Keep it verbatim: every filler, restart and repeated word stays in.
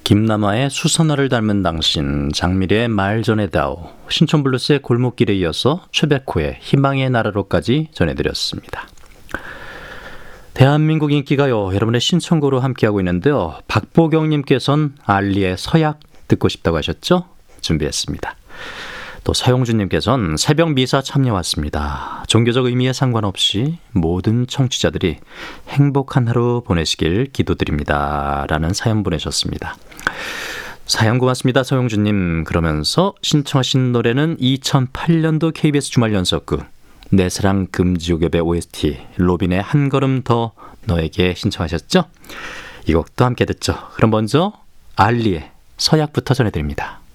김남아의 수선화를 닮은 당신, 장미래의 말 전해다오, 신촌블루스의 골목길에 이어서 최백호의 희망의 나라로까지 전해드렸습니다. 대한민국 인기가요, 여러분의 신청곡으로 함께하고 있는데요. 박보경님께서는 알리의 서약 듣고 싶다고 하셨죠? 준비했습니다. 또 서용준님께서는 새벽 미사 참여 왔습니다. 종교적 의미에 상관없이 모든 청취자들이 행복한 하루 보내시길 기도드립니다. 라는 사연 보내셨습니다. 사연 고맙습니다, 서용준님. 그러면서 신청하신 노래는 이천팔 년도 케이비에스 주말 연속극 내 사랑 금지옥엽의 오에스티 로빈의 한 걸음 더 너에게 신청하셨죠? 이 곡도 함께 듣죠. 그럼 먼저 알리의 서약부터 전해드립니다.